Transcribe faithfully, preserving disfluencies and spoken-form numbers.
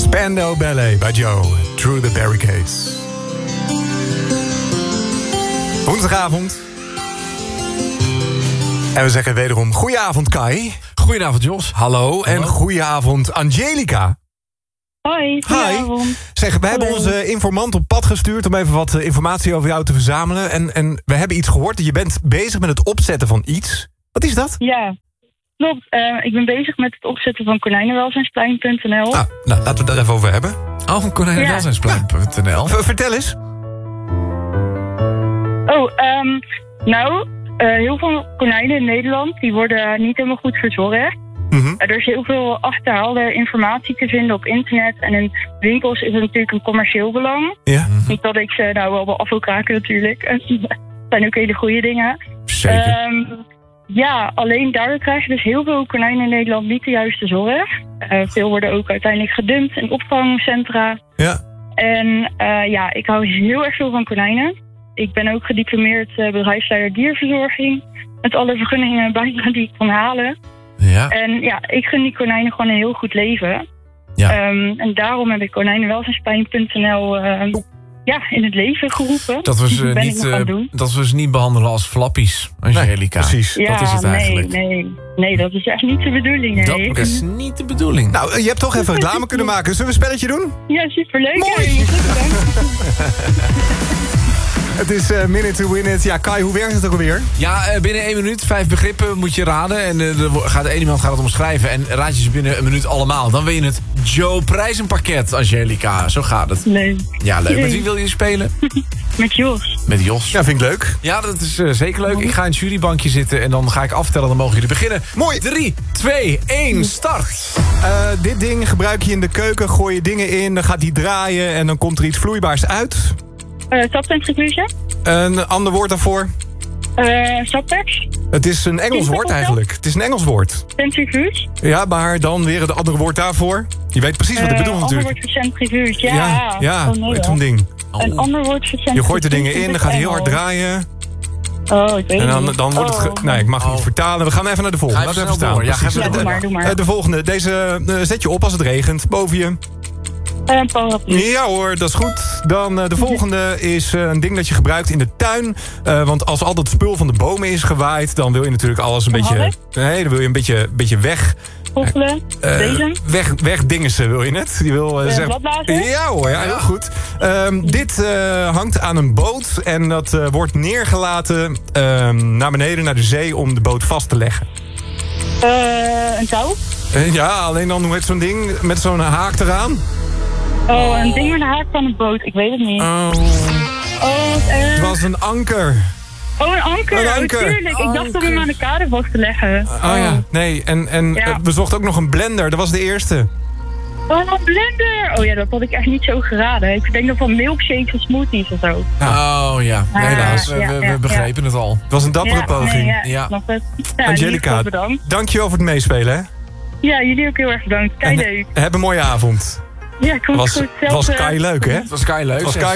Spandau Ballet bij Joe. Through the Barricades. Woensdagavond. En we zeggen wederom goedenavond Kai. Goedenavond Jos. Hallo. En goedenavond Angelica. Hoi, goedenavond. Zeg, we hebben onze informant op pad gestuurd om even wat informatie over jou te verzamelen. En, en we hebben iets gehoord. Je bent bezig met het opzetten van iets. Wat is dat? Ja, klopt. Uh, ik ben bezig met het opzetten van konijnenwelzijnsplein punt n l. Ah, nou, laten we het daar even over hebben. Oh, van konijnenwelzijnsplein punt n l. Ja. Vertel eens. Oh, um, nou, uh, heel veel konijnen in Nederland die worden niet helemaal goed verzorgd. Mm-hmm. Er is heel veel achterhaalde informatie te vinden op internet. En in winkels is het natuurlijk een commercieel belang. Ja. Mm-hmm. Niet dat ik ze nou wel wel af wil kraken natuurlijk. Het zijn ook hele goede dingen. Zeker. Um, ja, alleen daardoor krijg je dus heel veel konijnen in Nederland niet de juiste zorg. Uh, veel worden ook uiteindelijk gedumpt in opvangcentra. Ja. En uh, ja, ik hou heel erg veel van konijnen. Ik ben ook gediplomeerd uh, bedrijfsleider dierverzorging. Met alle vergunningen bijna die ik kon halen. Ja. En ja, ik gun die konijnen gewoon een heel goed leven. Ja. Um, en daarom heb ik konijnenwelzijnsplein punt n l uh, ja, in het leven geroepen. Dat we ze, niet, uh, dat we ze niet behandelen als flappies, Angelica. Nee, precies, ja, dat is het eigenlijk. Nee, nee, nee, dat is echt niet de bedoeling. Nee. Dat is niet de bedoeling. Nou, je hebt toch even reclame kunnen maken. Zullen we een spelletje doen? Ja, superleuk. Mooi. Ja, het is uh, Minute to Win It. Ja, Kai, hoe werkt het ook alweer? Ja, uh, binnen één minuut, vijf begrippen moet je raden. En uh, er gaat één iemand gaat het omschrijven. En raad je ze binnen een minuut allemaal. Dan win je het Joe prijzenpakket, Angelica. Zo gaat het. Leuk. Ja, leuk. Met wie wil je spelen? Met Jos. Met Jos. Ja, vind ik leuk. Ja, dat is uh, zeker leuk. Ik ga in het jurybankje zitten en dan ga ik aftellen. Dan mogen jullie beginnen. Mooi. drie, twee, één, start. Uh, dit ding gebruik je in de keuken. Gooi je dingen in, dan gaat die draaien en dan komt er iets vloeibaars uit. Uh, Sapcentrifuge. Een ander woord daarvoor? Uh, Sappex. Het is een Engels woord eigenlijk. Het is een Engels woord. Centrifuge. Ja, maar dan weer het andere woord daarvoor. Je weet precies wat ik bedoel uh, natuurlijk. Een ander woord voor centrifuge, ja. Ja, ja, oh, nee, weet zo'n ding. Oh. Een ander woord voor centrifuge. Je gooit de dingen in, dan gaat hij heel hard draaien. Oh, ik weet en dan, niet. dan wordt het... Ge- oh. nee, ik mag het Oh. niet vertalen. We gaan even naar de volgende. Laten we even staan. Ja, ga even ja, doe maar, doe maar. De volgende. Deze uh, zet je op als het regent. Boven je. Een paraplu. Ja hoor, dat is goed. Dan uh, de volgende is uh, een ding dat je gebruikt in de tuin. Uh, want als al dat spul van de bomen is gewaaid... dan wil je natuurlijk alles een, een beetje... Hark? Nee, dan wil je een beetje, beetje weg... Poffelen, uh, bezem. Weg, weg dingensen wil je net. Je wil, uh, uh, zeg... Bladblazen? Ja hoor, ja, heel goed. Um, dit uh, hangt aan een boot en dat uh, wordt neergelaten um, naar beneden, naar de zee... om de boot vast te leggen. Uh, een touw? Uh, ja, alleen dan hoe heet zo'n ding met zo'n haak eraan? Oh, een ding met een haak van een boot. Ik weet het niet. Oh, oh uh... het was een anker. Oh, een anker. Een anker. Oh, tuurlijk. Anker. Ik dacht om hem aan de kade vast te leggen. Oh, oh ja, nee. En, en ja. uh, we zochten ook nog een blender. Dat was de eerste. Oh, een blender. Oh ja, dat had ik echt niet zo geraden. Ik denk dat van milkshakes en smoothies of zo. Ja. Oh ja, Ah, helaas. ja, we, we ja, begrepen ja. het al. Het was een dappere ja, poging. Nee, ja, ja. snap het. Ja, Angelica, dankjewel voor het meespelen. Hè? Ja, jullie ook heel erg bedankt. Kei leuk. Heb een mooie avond. Ja, komt was, goed. Het was kei leuk, hè? Het was kei leuk. Het was kei